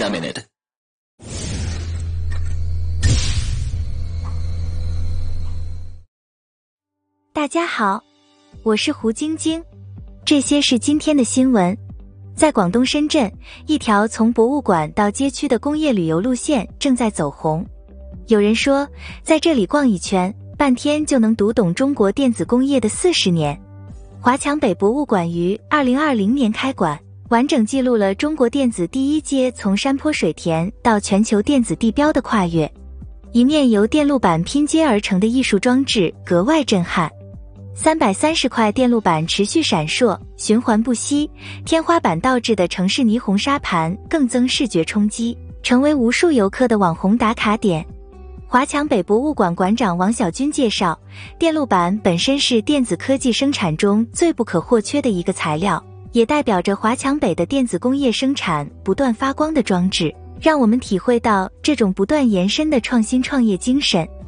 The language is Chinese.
a minute. 大家好，我是胡晶晶，这些是今天的新闻。在广东深圳，一条从博物馆到街区的工业旅游路线正在走红。有人说，在这里逛一圈，半天就能读懂中国电子工业的40年。华强北博物馆于2020年开馆，完整记录了中国电子第一阶从山坡水田到全球电子地标的跨越。一面由电路板拼接而成的艺术装置格外震撼。330块电路板持续闪烁，循环不息，天花板倒置的城市霓虹沙盘更增视觉冲击，成为无数游客的网红打卡点。华强北博物馆馆长王小军介绍，电路板本身是电子科技生产中最不可或缺的一个材料，也代表着华强北的电子工业生产不断发光的装置，让我们体会到这种不断延伸的创新创业精神。